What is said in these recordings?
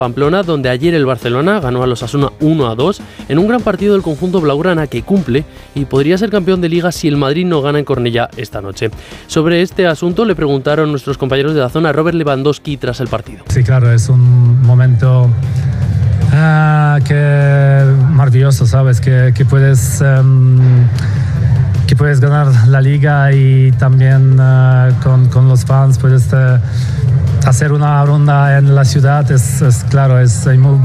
Pamplona, donde ayer el Barcelona ganó al Osasuna 1-2 en un gran partido del conjunto blaugrana que cumple y podría ser campeón de Liga si el Madrid no gana en Cornellá esta noche. Sobre este asunto le preguntaron nuestros compañeros de la zona a Robert Lewandowski tras el partido. Sí, claro, es un momento que maravilloso, ¿sabes? Que puedes ganar la Liga y también con los fans puedes hacer una ronda en la ciudad. Es claro, es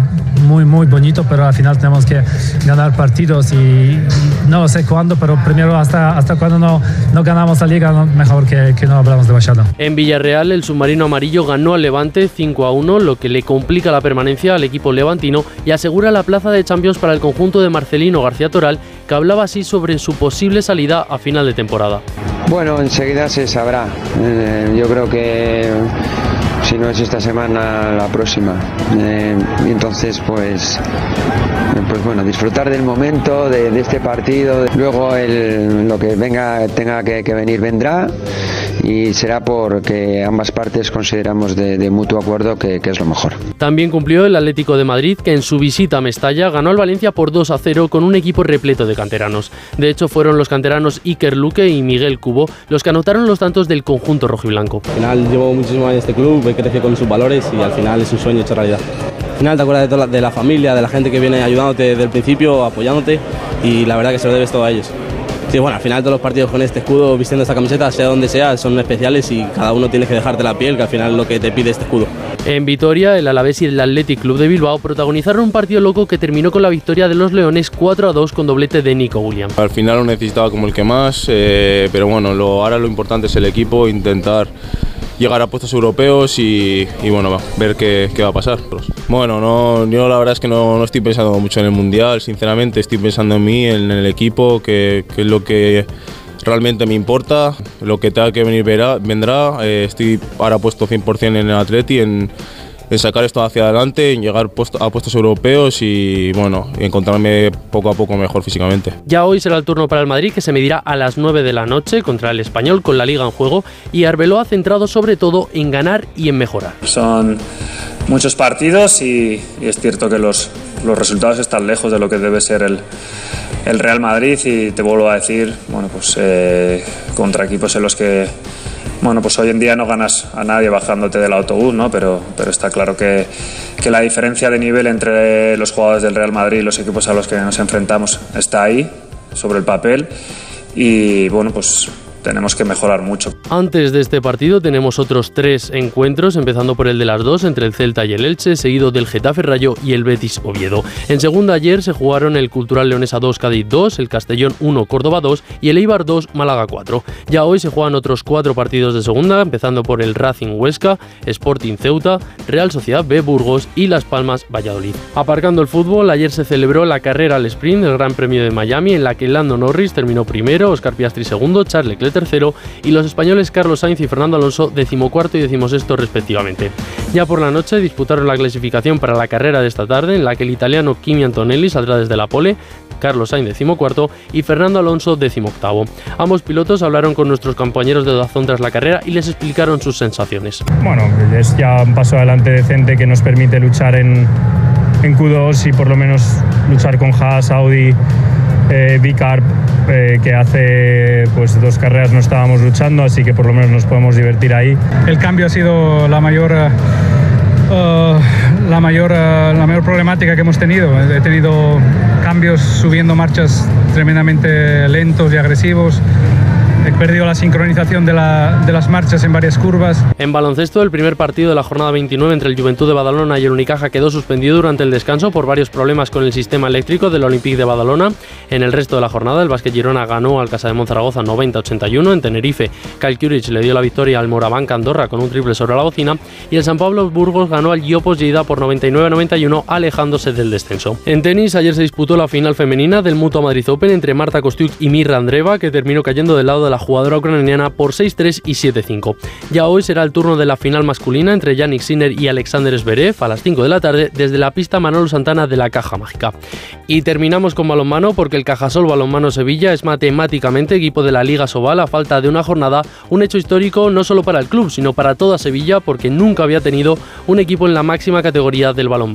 muy bonito, pero al final tenemos que ganar partidos y no sé cuándo, pero primero hasta cuando no ganamos la Liga, mejor que no hablamos demasiado. En Villarreal, el submarino amarillo ganó al Levante 5-1, lo que le complica la permanencia al equipo levantino y asegura la plaza de Champions para el conjunto de Marcelino García Toral, que hablaba así sobre su posible salida a final de temporada. Bueno, enseguida se sabrá. Yo creo que si no es esta semana, la próxima. Entonces, pues bueno, disfrutar del momento, de este partido. Luego lo que tenga que venir vendrá y será porque ambas partes consideramos de mutuo acuerdo que es lo mejor. También cumplió el Atlético de Madrid, que en su visita a Mestalla ganó al Valencia por 2-0 con un equipo repleto de canteranos. De hecho, fueron los canteranos Iker Luque y Miguel Cubo los que anotaron los tantos del conjunto rojiblanco. Al final llevo muchísimos años en este club, he crecido con sus valores y al final es un sueño hecho realidad. Al final te acuerdas de la familia, de la gente que viene ayudándote desde el principio, apoyándote y la verdad que se lo debes todo a ellos. Sí, bueno, al final todos los partidos con este escudo, vistiendo esta camiseta, sea donde sea, son especiales y cada uno tiene que dejarte la piel, que al final es lo que te pide este escudo. En Vitoria, el Alavés y el Athletic Club de Bilbao protagonizaron un partido loco que terminó con la victoria de los Leones 4-2 con doblete de Nico Williams. Al final lo necesitaba como el que más, pero bueno, ahora lo importante es el equipo, intentar llegar a puestos europeos y bueno, ver qué va a pasar. Bueno, yo la verdad es que no estoy pensando mucho en el Mundial, sinceramente estoy pensando en mí, en el equipo, que es lo que realmente me importa, lo que tenga que venir vendrá. Estoy ahora puesto 100% en el Atleti, en sacar esto hacia adelante, en llegar a puestos europeos y bueno, encontrarme poco a poco mejor físicamente. Ya hoy será el turno para el Madrid, que se medirá a las 9 de la noche contra el Español con la Liga en juego, y Arbeloa centrado sobre todo en ganar y en mejorar. Son muchos partidos y es cierto que los resultados están lejos de lo que debe ser el Real Madrid y te vuelvo a decir, bueno, pues contra equipos en los que bueno, pues hoy en día no ganas a nadie bajándote del autobús, ¿no? Pero está claro que la diferencia de nivel entre los jugadores del Real Madrid y los equipos a los que nos enfrentamos está ahí, sobre el papel, y bueno, pues tenemos que mejorar mucho. Antes de este partido tenemos otros 3 encuentros, empezando por el de las 2 entre el Celta y el Elche, seguido del Getafe Rayo y el Betis Oviedo. En segunda ayer se jugaron el Cultural Leonesa 2 Cádiz 2, el Castellón 1 Córdoba 2 y el Eibar 2 Málaga 4. Ya hoy se juegan otros 4 partidos de segunda, empezando por el Racing Huesca, Sporting Ceuta, Real Sociedad B Burgos y Las Palmas Valladolid. Aparcando el fútbol, ayer se celebró la carrera al sprint del Gran Premio de Miami, en la que Lando Norris terminó primero, Oscar Piastri segundo, Charles Leclerc tercero y los españoles Carlos Sainz y Fernando Alonso decimocuarto y decimosexto respectivamente. Ya por la noche disputaron la clasificación para la carrera de esta tarde, en la que el italiano Kimi Antonelli saldrá desde la pole, Carlos Sainz decimocuarto y Fernando Alonso decimoctavo. Ambos pilotos hablaron con nuestros compañeros de DAZN tras la carrera y les explicaron sus sensaciones. Bueno, es ya un paso adelante decente que nos permite luchar en Q2 y por lo menos luchar con Haas, Audi, Bicarb, que hace pues 2 carreras no estábamos luchando, así que por lo menos nos podemos divertir ahí. El cambio ha sido la mayor problemática que hemos tenido. He tenido cambios subiendo marchas tremendamente lentos y agresivos. He perdido la sincronización de las marchas en varias curvas. En baloncesto, el primer partido de la jornada 29 entre el Juventud de Badalona y el Unicaja quedó suspendido durante el descanso por varios problemas con el sistema eléctrico del Olympique de Badalona. En el resto de la jornada, el Básquet Girona ganó al Casademont Zaragoza 90-81. En Tenerife, Kyle Curich le dio la victoria al Morabanc Andorra con un triple sobre la bocina. Y el San Pablo Burgos ganó al Iopos Lleida por 99-91, alejándose del descenso. En tenis, ayer se disputó la final femenina del Mutua Madrid Open entre Marta Kostyuk y Mirra Andreeva, que terminó cayendo del lado de la la jugadora ucraniana por 6-3 y 7-5. Ya hoy será el turno de la final masculina entre Jannik Sinner y Alexander Zverev a las 5 de la tarde desde la pista Manolo Santana de la Caja Mágica. Y terminamos con balonmano porque el Cajasol Balonmano Sevilla es matemáticamente equipo de la Liga Sobal a falta de una jornada, un hecho histórico no solo para el club sino para toda Sevilla porque nunca había tenido un equipo en la máxima categoría del balonmano.